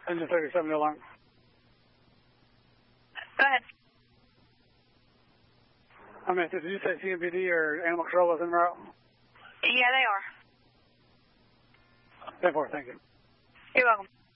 Engine 37, no alarm. Go ahead. I mean, did you say CMPD or Animal Control was en route? Yeah, they are. 10-4, thank you. You're welcome.